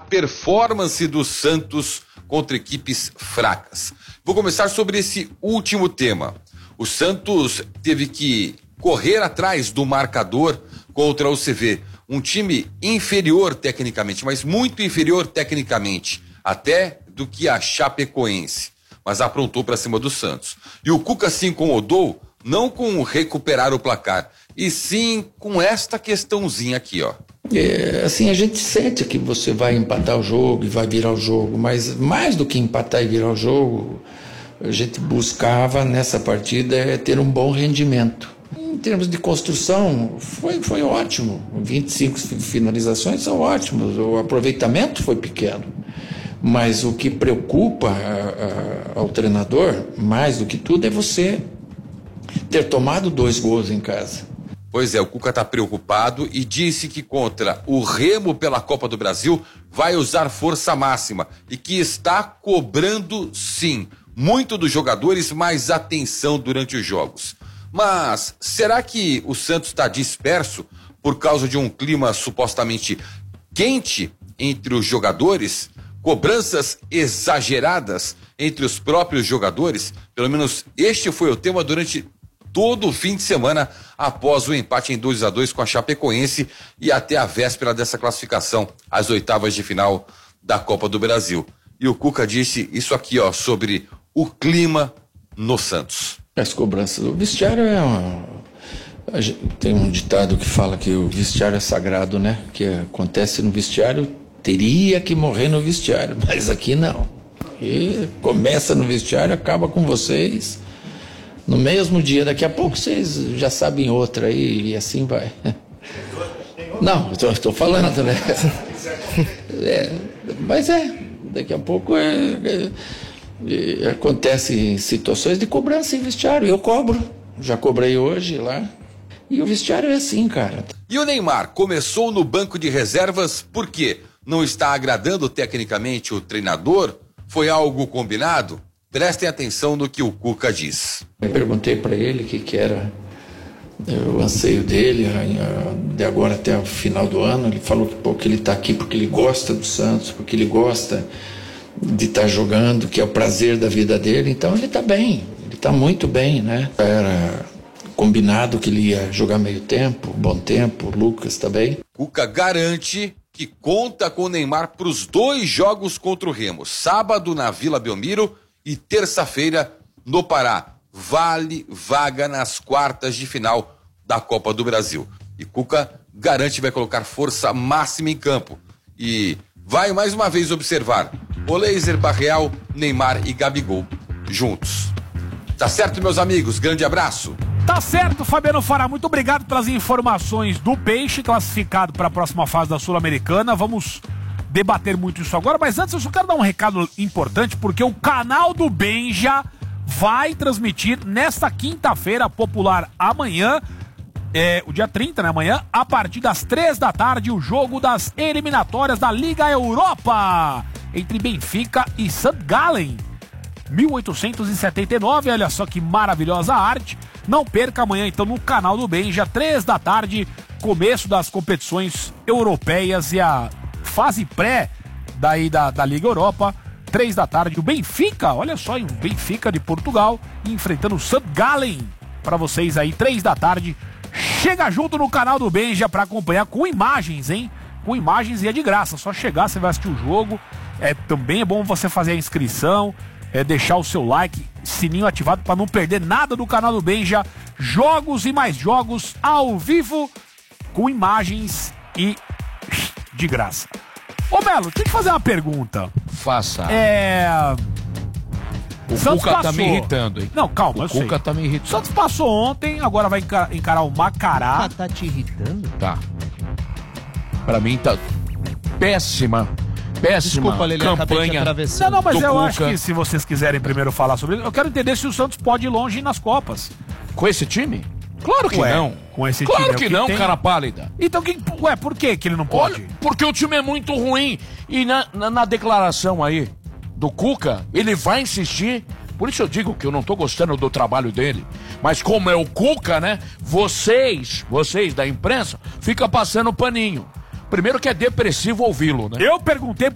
performance do Santos contra equipes fracas. Vou começar sobre esse último tema. O Santos teve que correr atrás do marcador contra o CV. Um time inferior tecnicamente, mas muito inferior tecnicamente, até do que a Chapecoense. Mas aprontou para cima do Santos. E o Cuca se incomodou não com recuperar o placar, e sim com esta questãozinha aqui, ó. Assim, a gente sente que você vai empatar o jogo e vai virar o jogo, mas mais do que empatar e virar o jogo, a gente buscava nessa partida ter um bom rendimento. Em termos de construção, foi ótimo. 25 finalizações são ótimos, o aproveitamento foi pequeno. Mas o que preocupa ao treinador, mais do que tudo, é você ter tomado 2 gols em casa. Pois é, o Cuca está preocupado e disse que contra o Remo pela Copa do Brasil vai usar força máxima e que está cobrando, sim, muito dos jogadores, mais atenção durante os jogos. Mas será que o Santos está disperso por causa de um clima supostamente quente entre os jogadores? Cobranças exageradas entre os próprios jogadores? Pelo menos este foi o tema durante todo o fim de semana após o empate em 2-2 com a Chapecoense e até a véspera dessa classificação às oitavas de final da Copa do Brasil. E o Cuca disse isso aqui, ó, sobre o clima no Santos. As cobranças do vestiário tem um ditado que fala que o vestiário é sagrado, né? O que acontece no vestiário teria que morrer no vestiário, mas aqui não. E começa no vestiário, acaba com vocês no mesmo dia. Daqui a pouco vocês já sabem outra aí, e assim vai. Não, estou falando, né? Mas daqui a pouco acontecem situações de cobrança em vestiário. Eu cobro, já cobrei hoje lá. E o vestiário é assim, cara. E o Neymar começou no banco de reservas por quê? Não está agradando tecnicamente o treinador? Foi algo combinado? Prestem atenção no que o Cuca diz. Eu perguntei para ele o que era o anseio dele de agora até o final do ano. Ele falou que ele está aqui porque ele gosta do Santos, porque ele gosta de estar jogando, que é o prazer da vida dele. Então ele está bem, ele está muito bem, né? Era combinado que ele ia jogar meio tempo, bom tempo, o Lucas também. Cuca garante que conta com o Neymar para os 2 jogos contra o Remo, sábado na Vila Belmiro e terça-feira no Pará. Vale vaga nas quartas de final da Copa do Brasil. E Cuca garante que vai colocar força máxima em campo. E vai mais uma vez observar Oleiser, Barreal, Neymar e Gabigol juntos. Tá certo, meus amigos? Grande abraço. Tá certo, Fabiano Fará. Muito obrigado pelas informações do Peixe, classificado para a próxima fase da Sul-Americana. Vamos debater muito isso agora, mas antes eu só quero dar um recado importante, porque o canal do Benja vai transmitir nesta quinta-feira popular amanhã, o dia 30, né, amanhã, a partir das 3 da tarde, o jogo das eliminatórias da Liga Europa, entre Benfica e St. Gallen, 1879, olha só que maravilhosa arte. Não perca amanhã, então, no canal do Benja, 3 da tarde, começo das competições europeias e a fase pré daí da Liga Europa, 3 da tarde, o Benfica, olha só, o Benfica de Portugal, enfrentando o St. Gallen, para vocês aí, 3 da tarde, chega junto no canal do Benja para acompanhar com imagens, hein? Com imagens e é de graça, só chegar, você vai assistir o jogo, também é bom você fazer a inscrição, deixar o seu like, sininho ativado para não perder nada do canal do Benja, jogos e mais jogos ao vivo, com imagens e de graça. Ô Melo, tem que fazer uma pergunta. Faça. O Santos Cuca passou. tá me irritando, hein? Não, calma, o Cuca tá me irritando. Santos passou ontem, agora vai encarar o Macará. Tá te irritando? Tá. Pra mim tá péssima Desculpa, Lelê, campanha. Não, mas eu Cuca. acho que se vocês quiserem primeiro falar sobre isso, eu quero entender se o Santos pode ir longe nas Copas. Com esse time? Claro que não. Com esse claro time que não, tem. cara pálida. Então, por que ele não pode? Olha, porque o time é muito ruim. E na declaração aí do Cuca, ele vai insistir. Por isso eu digo que eu não tô gostando do trabalho dele. Mas como é o Cuca, né? Vocês da imprensa, ficam passando paninho. Primeiro que é depressivo ouvi-lo, né? Eu perguntei